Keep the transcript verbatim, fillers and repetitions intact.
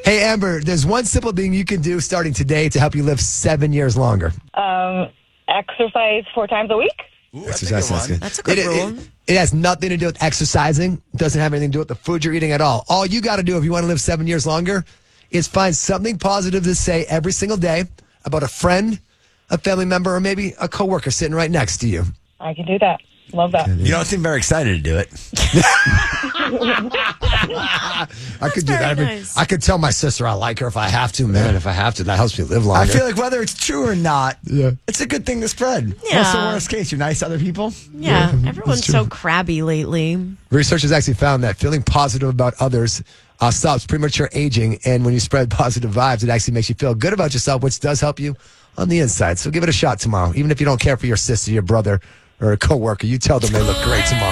Hey, Amber, there's one simple thing you can do starting today to help you live seven years longer. Um, exercise four times a week. Ooh, that's a Exercise good sounds one. good. That's a good it, rule. It, it has nothing to do with exercising. It doesn't have anything to do with the food you're eating at all. All you got to do if you want to live seven years longer is find something positive to say every single day about a friend, a family member, or maybe a coworker sitting right next to you. I can do that. Love that. You don't seem very excited to do it. I could do very that. I, mean, nice. I could tell my sister I like her if I have to, man. If I have to, that helps me live longer. I feel like whether it's true or not, Yeah. it's a good thing to spread. Yeah. What's the worst case? You're nice to other people? Yeah, everyone's so crabby lately. Research has actually found that feeling positive about others uh, stops premature aging, and when you spread positive vibes, it actually makes you feel good about yourself, which does help you on the inside. So give it a shot tomorrow. Even if you don't care for your sister, your brother, or a coworker, you tell them they look great tomorrow.